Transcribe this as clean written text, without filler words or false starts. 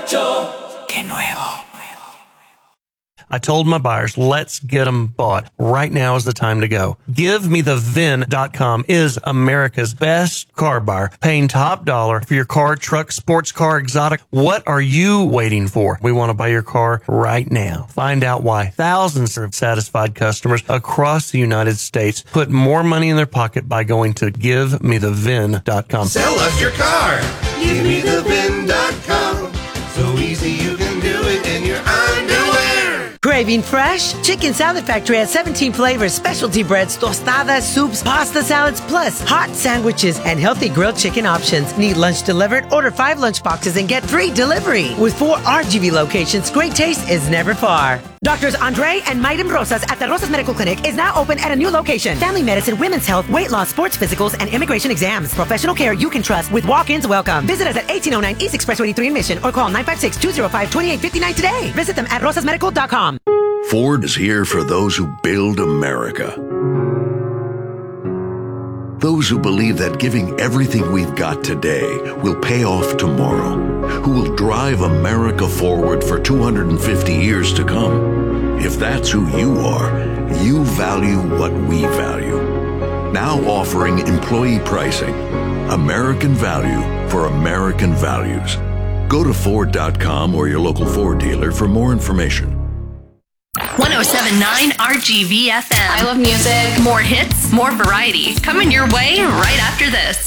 Qué nuevo. I told my buyers, let's get them bought. Right now is the time to go. GiveMeTheVin.com is America's best car buyer, paying top dollar for your car, truck, sports car, exotic. What are you waiting for? We want to buy your car right now. Find out why thousands of satisfied customers across the United States put more money in their pocket by going to GiveMeTheVin.com. Sell us your car. GiveMeTheVin.com. So easy you can do it in your underwear. Craving fresh? Chicken Salad Factory has 17 flavors, specialty breads, tostadas, soups, pasta salads, plus hot sandwiches and healthy grilled chicken options. Need lunch delivered? Order 5 lunch boxes and get free delivery. With 4 RGV locations, great taste is never far. Doctors Andre and Maiden Rosas at the Rosas Medical Clinic is now open at a new location. Family medicine, women's health, weight loss, sports physicals, and immigration exams. Professional care you can trust with walk-ins welcome. Visit us at 1809 East Expressway 83 in Mission or call 956-205-2859 today. Visit them at rosasmedical.com. Ford is here for those who build America. Those who believe that giving everything we've got today will pay off tomorrow. Who will drive America forward for 250 years to come. If that's who you are, you value what we value. Now offering employee pricing. American value for American values. Go to Ford.com or your local Ford dealer for more information. 107.9 RGV FM. I love music. More hits, more variety. Coming your way right after this.